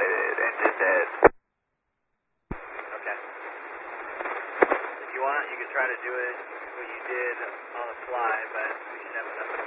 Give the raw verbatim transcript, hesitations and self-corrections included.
Piloted, engine dead. Okay. If you want, you can try to do it what you did on the fly, but we should have enough